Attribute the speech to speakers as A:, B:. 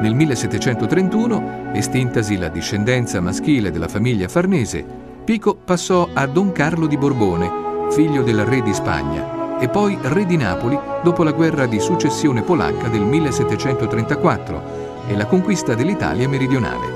A: Nel 1731, estintasi la discendenza maschile della famiglia Farnese, Pico passò a Don Carlo di Borbone, figlio del re di Spagna, e poi re di Napoli dopo la guerra di successione polacca del 1734 e la conquista dell'Italia meridionale.